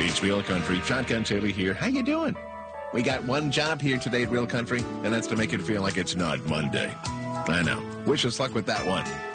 It's Real Country. Shotgun Shirley here. How you doing? We got one job here today at Real Country, and that's to make it feel like it's not Monday. I know. Wish us luck with that one.